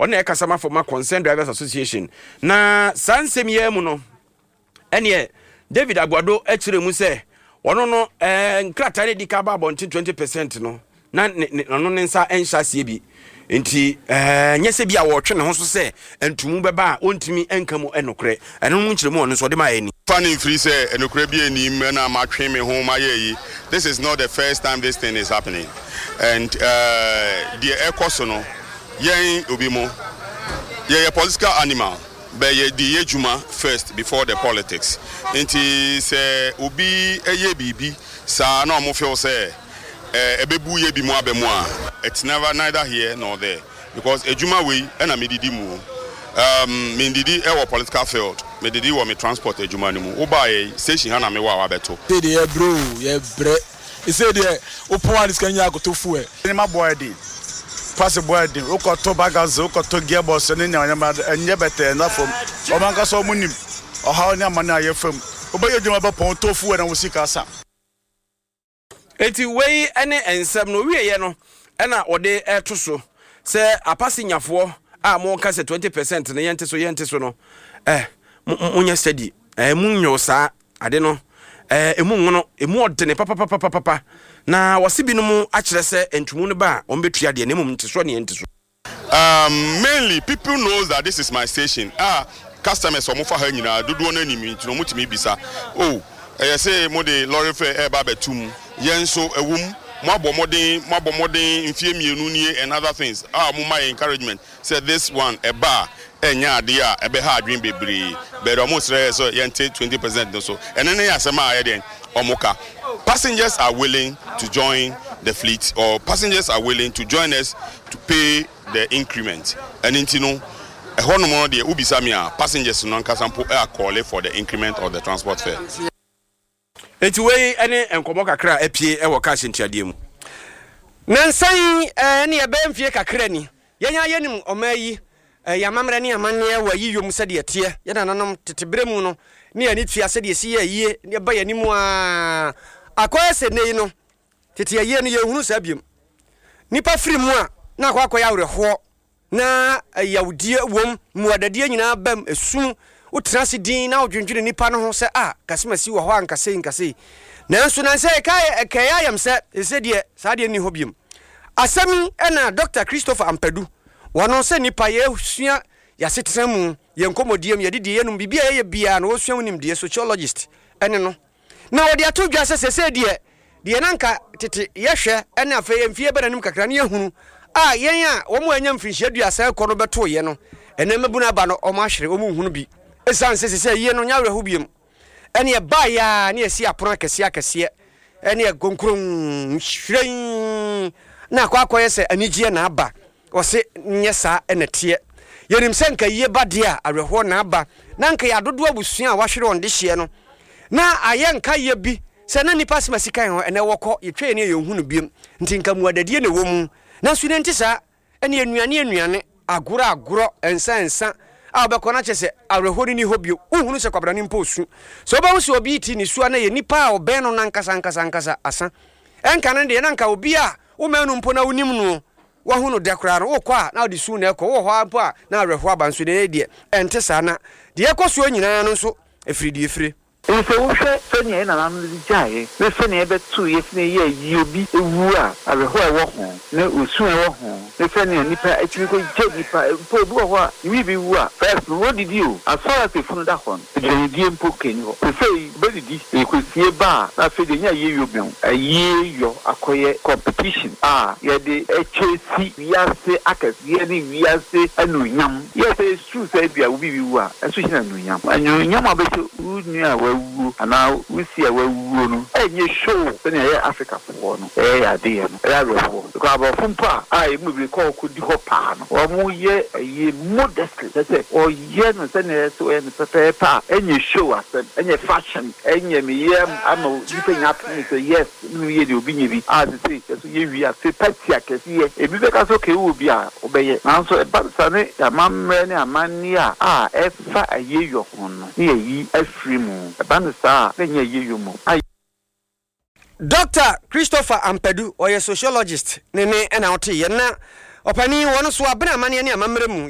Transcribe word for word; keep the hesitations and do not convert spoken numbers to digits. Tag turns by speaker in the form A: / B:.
A: on e kasama for my Concerned Drivers Association na sansem ye mu no ene David Aguado e kire mu se ono no eh nkratare di ka ba bontin twenty percent no na no ne nsa enhyase bi enti eh nyese bi a wo twe ne ho so se entumu beba ontimi enkamu enokre eno mu nkire mu ono so de ma ani
B: fanning free say enokre bi ani na ma twe me ho ma ye. This is not the first time this thing is happening, and uh the ekoso no yen obi mo ye a political animal but ye di ejuma first before the politics. Enti say obi eye bibi sa na omo feel say ebebu ye bi mo abemu a it's never neither here nor there because ejuma we na medidi mu um medidi e wo political field medidi wo me transport ejuma ni mu oba ye station ha na me wa wa beto
C: dey dey bro ye bre e say dey opo one can nya agoto fu e
D: ni ma boy dey pass boy dey o ko to bagazo o ko to gearbox ni nya ma enye bete na fom o man ka so munim o ha ni amana ye fam oba ye ejuma ba pon to fu e na wo sika sa.
A: Eti wei ene ensem no wieye no ena ode eto so se apase nyafo a mo ka se twenty percent na yente so yente so no eh munya steady eh munyo sa ade no eh emu ngono emu ode ne papa papa papa na wasibi no mu a kire se entumu no ba on betua de ne mum nte so ne yente so.
B: Um mainly people knows that this is my station. Ah customers omo fa ha nyina dodo na nimi nti no mutimi bisa. Oh eh say mo de lorry fare e ba betum yenso ewum mo abomodin mo abomodin mfie mienu nie and other things. Ah mo my encouragement said this one e ba enya ade a ebe ha adwen bebre but almost so yente twenty percent so and then yasema aye den omoka passengers are willing to join the fleet or passengers are willing to join us to pay the increment and intino e hono mo de ubisa me a passengers no nkasampo e call for the increment of the transport fare.
A: Eti wei ene enkomo kakra apie e wo ka hentiade mu
E: nansan eh ne ebe mfie kakra ni yenya yenim omayi ya mamre ne amanne wa yiyom sade ete ye nananom tetebre mu no ne ani tua sade si ye yie ne ba yanimu a akoyese nei no tete ye ne ye hunu sabiem nipa firi mu a na akwa akoya awreho na yawdie wom muadade nyina bam esu utrasi din na odwendwene nipa no ho se ah kasemasi wo ho ankase nkase nanso nan se kai kaya yam se se de sa de ni hobiem asami na Doctor Christopher Ampadu wono se nipa ye sua ya setesam ye nkomodiem ye de ye no bibia ye bia no sua nim de sociologist ene no na wodi atodwa se se se de de nanka tete ye hwe ene afa ye mfie bana nim kakra ne yehunu ah yen a wo mo anya mfinhia duasa ko no beto ye no ene mabuna ba no o ma hwere o mu hunu bi esan se se ye no nyawe ho biem ene ba ya ne esi apona kese akese ene gonkron hweren na kwa kwa yese anigye na aba o se nyesa ene tie yenim senka ye bade a aweho na aba na nka ya dodo abusua a wahwere onde hye no na ayenka ye bi se na nipa simasikan ho ene wokọ yetwe ne ye hunu biem nti nka muadadie ne wo mu na su ne ntisa ene enuane enuane agoro agoro ensa ensa a obekọ na chese awrehori ni hobio uhunu se kwabra ni mposu so ba wo se obi ti ni su ana ye nipa a oben no nankasa nkasa nkasa asa enka ne de nanka obi a wo manu mpo na wonim no wo hunu de kra no wo kwa na odi su na ekọ wo ho apo a na awreho abanso de de ente sa na de ekoso nyina no so efiri de efiri
F: If you say, Sonia, and I'm the giant, let's say, but two years in a year, you'll be a woo, a whole walk home, no, soon walk home. Let's say, Nipper, actually, Nipa, you be woo. First, what did you? As far as the phone that one, the Canadian poking, to say, but you could see a bar, that's a year you be a year your acquire competition. Ah, yeah, the H A C, we are say, Akas, yearly, we are say, a new yam. Yes, it's true, say, we will be woo, and switching a new yam. And you yam, I bet you near. And now we see a well, and you show Africa for no, eh, I did. Because of Fumpa, I maybe call could do pan or more year a year modestly, that's it, or yen and send so and paper, and you show us and your fashion, and your me, I'm looking up and say, yes, you'll be as it is, you are say, Patsiak, yes, if you make okay, will be obey it. Now, so about Sunday, a man, a man, ah, if a year your own, here ye a free moon.
E: Doctor Christopher Ampadu or a sociologist nene and out here na opani one so abena mani ani amamremu